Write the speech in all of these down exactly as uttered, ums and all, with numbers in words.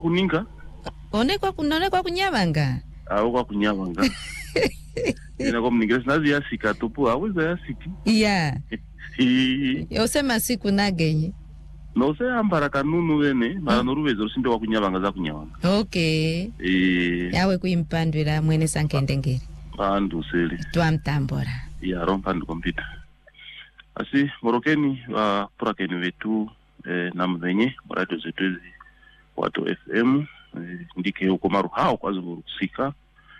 kuninga onekwa kunonekwa kunyabanga aho kwa kunyabanga ina kwa mningereza nazi yasika topu aweza yasiki yeah yosema siku nagenye no se ambara kanunu wene mara noruvezo rusinde kwa kunyabanga za kunyabanga okay eh yawe kuimpandwira mwene sankendengeri bandu sele twamtambora ya rompandu kompita asi morokeni wa purakeni wetu eh, namvenye radio zetu watu F M eh, ndike huko maru hao kwa zuru kusika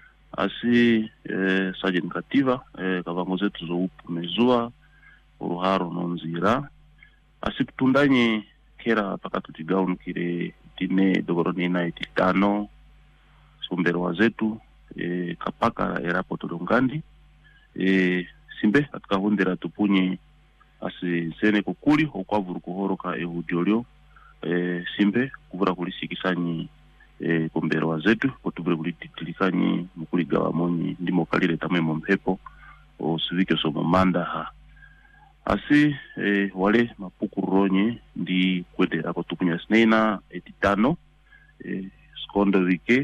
asi eh, sajeni kativa eh, kavango zetu zo upu mezua uruharo nonzira asi kutundanye kera pakatu tigaunu kire tine dogoroni na ititano sombero wa zetu eh, kapaka erapoto dongandi eh, simbe katika hundera tupunye asi sene kukuli okwavuru kuhoroka ehudiolio eh, simbe kuvura kulisikisanyi eh, kombero wa zetu kutubure kulititilikanye mukuligawa monyi ndimo kalire tamwe mpepo osivike somo manda ha asi eh, wale mapukuronye ndi kwendera kutupunya snena etitano eh, skondo wike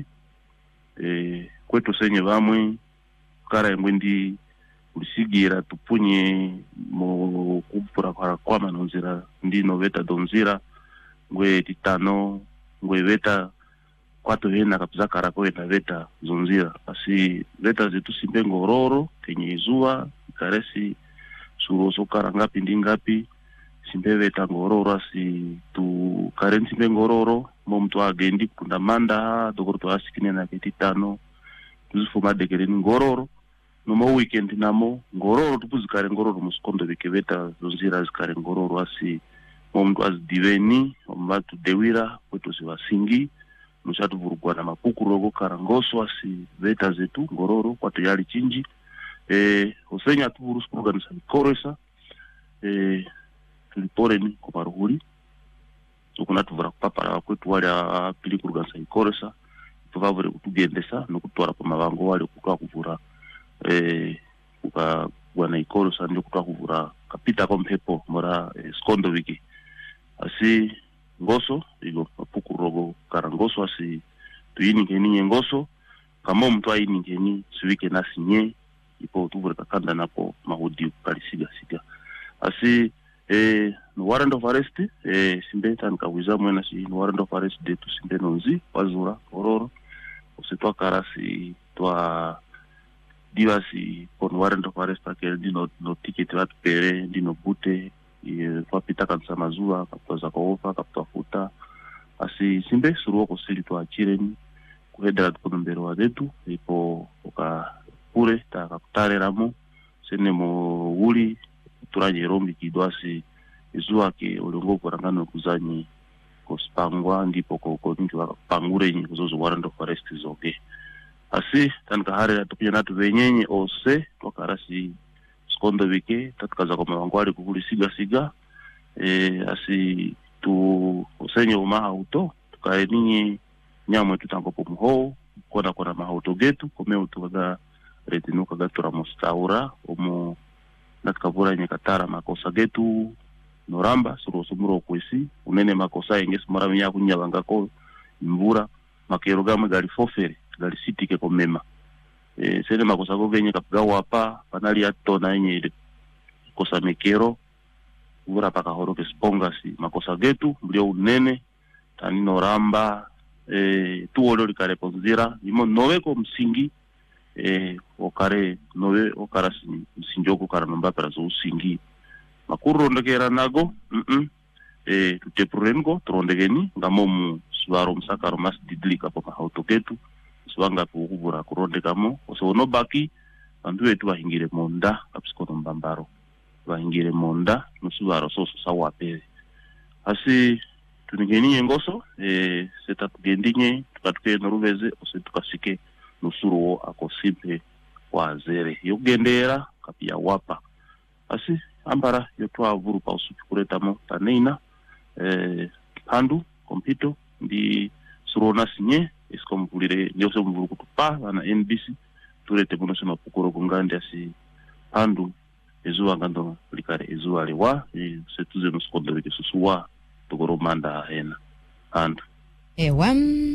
eh, kwetu senye vamwe kara emwe ndi ulisigira tupunye mo kupura kwa kwa manonzira ndi noveta donzira ngwe titano ngwe veta kwato hena kapza kara ko eta veta zonzira asi veta zetu simbe ngororo kenye izua karesi suro sokara ngapi ndi ngapi simbe veta ngororo asi tu karensi simbe ngororo mo mtu agendi kunda manda dokorto asikine na titano tuzifuma dekereni ngororo no weekend namo ngororo tupuzikare ngororo musikondo vikeveta zonzira zikare ngororo asi mumtu azidiveni omatu dewira kwetu zivasingi nushatu vurugwana mapukuroko karangoso asi veta zetu ngororo kwato yali chinji eh osenya tuvuru sikuruganisa vikoresa eh tuliporeni kumaruhuri sokuna tuvura kupapara kwetu wali apili kuruganisa vikoresa tuvavure kutugendesa nokutwara pamavango wali kutwa kuvura eh uka wana ikoro sandi kutwa kuvura kapita kwa mpepo mora eh, skondo wiki asi ngoso igo mapuku rogo karangoso asi tuyini ngeni ngoso kama mtu ayini ngeni siwike nasi nye ipo tuvura kakanda napo mahudi kalisiga siga asi eh no warrant of arrest eh simbeta nkawiza mwena si no warrant of arrest de tu simbe nonzi wazura ororo ositwa karasi twa divasi con warrant of arrest ake dino no ticket watu pere dino bute e papita kansa mazua kaptoza kofa kaptafuta asi simbe suruo ko sili to achireni kuhedera kunombero wa zetu ipo oka pure ta kaptare ramo sene mo wuli turaje rombi kidwasi izua ke olongo korangano kuzanyi kospangwa ndipo ko ko nti wakapangure nyi kuzozo warrant of arrest zoke asi tanka hare tukunya natu venyenye ose tokarasi skondo wike tatkaza kwa mawangwali kukuli siga siga e, asi tu osenye umaha uto tukae ninyi nyamwe tutangopo muho kona kona maha uto getu kome utu kaga retinuka gatura mustaura omu natkabura nye katara makosa getu noramba suru sumuro kwesi unene makosa ingesi mara minyaku nyabangako mbura makero gamwe gali fofere gali sitike ko mema eh sene makosa go genye kapgawa pa panali atona yenye kosa mekero ura paka horoke spongasi makosa getu mbio unene tani noramba eh tuolo likare ponzira imo nowe ko msingi eh okare nowe okara sinjoko kara nomba para zo usingi makuru ndekera nago mhm eh tutepurengo trondegeni ngamomu swaro msakaro mas didlika pa hauto getu swanga kukubura kuronde kamo osono baki bantu wetu bahingire monda kapsiko mbambaro bahingire monda musubaro soso sawapere asi tunigeni ngoso eh seta tugendinye tukatuke noruveze ose tukasike nusuru akosimpe wazere yogendera kapia wapa asi ambara yotwa vuru pa usukureta mo taneina eh pandu kompito ndi surona sinye isko mpulire nyose mvuru kutupa na N B C turete muno sema pukuro kungandi asi pandu ezuwa ngando likare ezuwa lewa e setuze no skondo ke susuwa tugoro manda hena and ewa